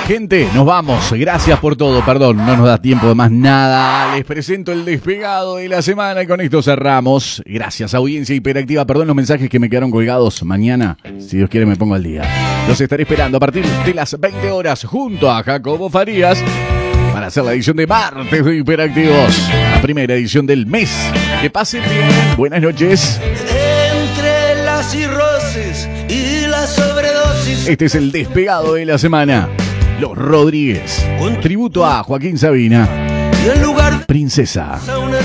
Gente, nos vamos. Gracias por todo. Perdón, no nos da tiempo de más nada. Les presento el despegado de la semana y con esto cerramos. Gracias, audiencia hiperactiva. Perdón los mensajes que me quedaron colgados. Mañana, si Dios quiere, me pongo al día. Los estaré esperando a partir de las 20 horas junto a Jacobo Farías para hacer la edición de martes de Hiperactivos. La primera edición del mes. Que pasen bien. Buenas noches. Entre las cirrosis y la sobredosis. Este es el despegado de la semana. Los Rodríguez. Tributo a Joaquín Sabina. Y en lugar Princesa. de una